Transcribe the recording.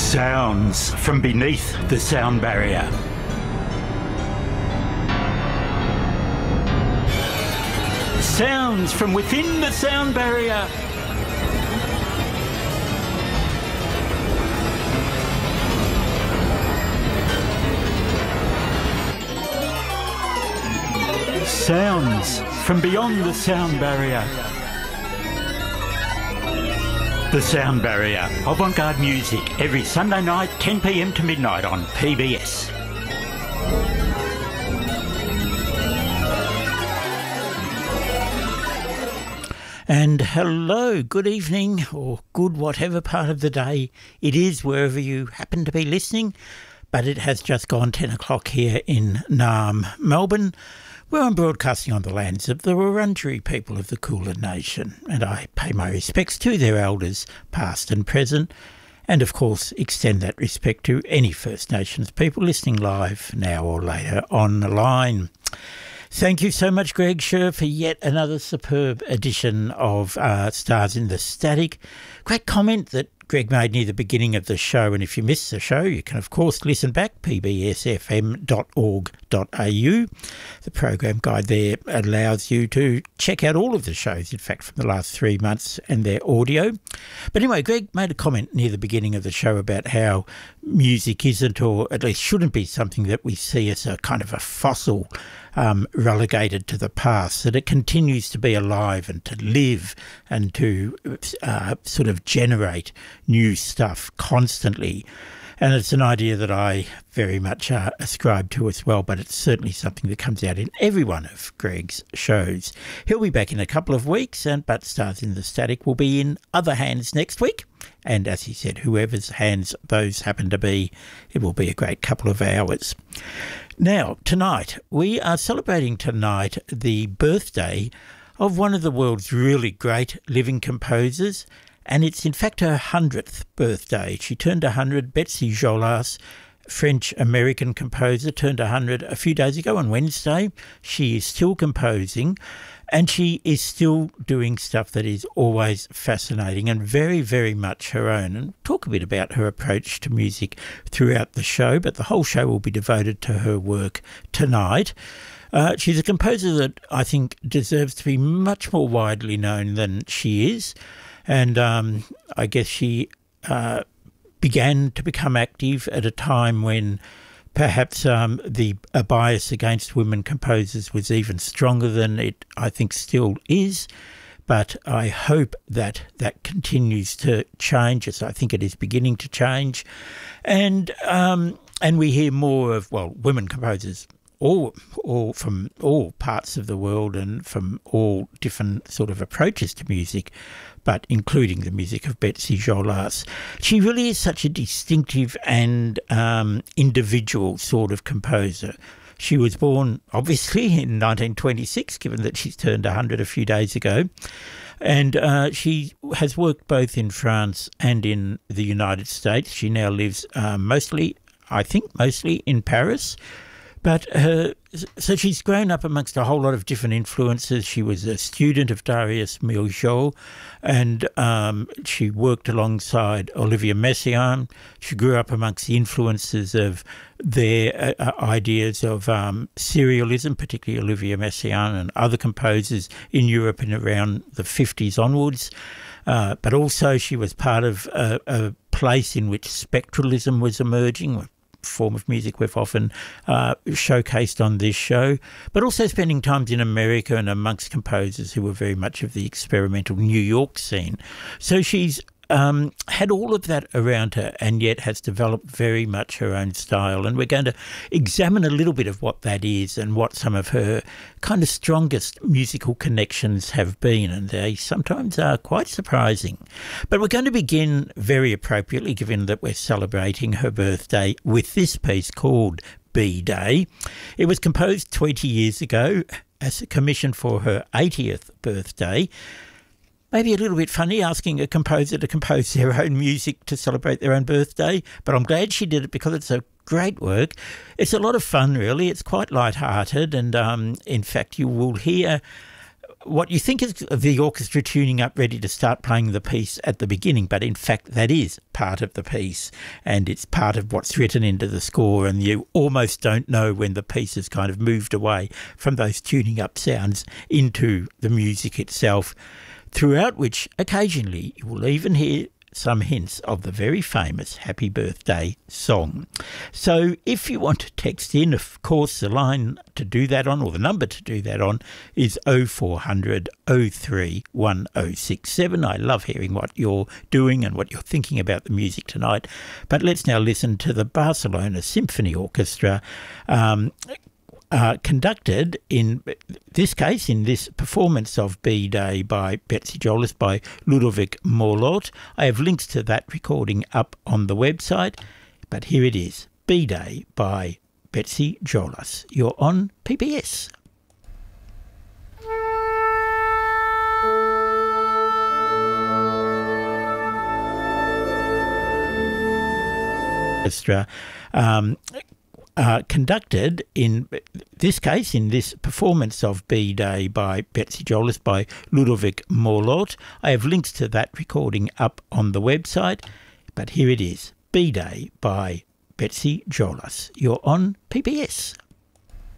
Sounds from beneath the sound barrier. Sounds from within the sound barrier. Sounds from beyond the sound barrier. The Sound Barrier, avant-garde music, every Sunday night, 10 p.m. to midnight on PBS. And hello, good evening, or good whatever part of the day it is, wherever you happen to be listening. But it has just gone 10 o'clock here in Naarm, Melbourne, where I'm broadcasting on the lands of the Wurundjeri people of the Kulin Nation, and I pay my respects to their elders, past and present, and of course extend that respect to any First Nations people listening live now or later on the line. Thank you so much, Greg Scher, for yet another superb edition of Stars in the Static. Great comment that Greg made near the beginning of the show, and if you missed the show, you can of course listen back, pbsfm.org.au. The program guide there allows you to check out all of the shows, in fact, from the last 3 months and their audio. But anyway, Greg made a comment near the beginning of the show about how music isn't, or at least shouldn't be, something that we see as a kind of a fossil relegated to the past, that it continues to be alive and to live and to sort of generate new stuff constantly. And it's an idea that I very much ascribe to as well, but it's certainly something that comes out in every one of Greg's shows. He'll be back in a couple of weeks, but Stars in the Static will be in other hands next week. And as he said, whoever's hands those happen to be, it will be a great couple of hours. Now, tonight, we are celebrating tonight the birthday of one of the world's really great living composers, and it's in fact her 100th birthday. She turned 100. Betsy Jolas, French-American composer, turned 100 a few days ago on Wednesday. She is still composing, and she is still doing stuff that is always fascinating and very, very much her own. And we'll talk a bit about her approach to music throughout the show, but the whole show will be devoted to her work tonight. She's a composer that I think deserves to be much more widely known than she is. And I guess she began to become active at a time when perhaps a bias against women composers was even stronger than it, I think, still is. But I hope that that continues to change, as I think it is beginning to change. And we hear more of, well, women composers all from all parts of the world and from all different sort of approaches to music, but including the music of Betsy Jolas. She really is such a distinctive and individual sort of composer. She was born, obviously, in 1926, given that she's turned 100 a few days ago. And she has worked both in France and in the United States. She now lives mostly in Paris. But so she's grown up amongst a whole lot of different influences. She was a student of Darius Milhaud, and she worked alongside Olivier Messiaen. She grew up amongst the influences of their ideas of serialism, particularly Olivier Messiaen and other composers in Europe in around the 50s onwards. But also she was part of a place in which spectralism was emerging, form of music we've often showcased on this show, but also spending times in America and amongst composers who were very much of the experimental New York scene. So she's had all of that around her and yet has developed very much her own style. And we're going to examine a little bit of what that is and what some of her kind of strongest musical connections have been. And they sometimes are quite surprising. But we're going to begin very appropriately, given that we're celebrating her birthday, with this piece called B-Day. It was composed 20 years ago as a commission for her 80th birthday. Maybe a little bit funny asking a composer to compose their own music to celebrate their own birthday, but I'm glad she did it because it's a great work. It's a lot of fun, really. It's quite light-hearted, and in fact, you will hear what you think is the orchestra tuning up ready to start playing the piece at the beginning, but in fact that is part of the piece and it's part of what's written into the score, and you almost don't know when the piece has kind of moved away from those tuning up sounds into the music itself, throughout which occasionally you will even hear some hints of the very famous Happy Birthday song. So if you want to text in, of course, the line to do that on, or the number to do that on, is 0400 03 1067. I love hearing what you're doing and what you're thinking about the music tonight. But let's now listen to the Barcelona Symphony Orchestra, conducted in this case, in this performance of B-Day by Betsy Jolas by Ludovic Morlaut. I have links to that recording up on the website, but here it is, B-Day by Betsy Jolas. You're on PBS. Orchestra, conducted in this case, in this performance of B-Day by Betsy Jolas by Ludovic Morlaut. I have links to that recording up on the website, but here it is, B-Day by Betsy Jolas. You're on PBS.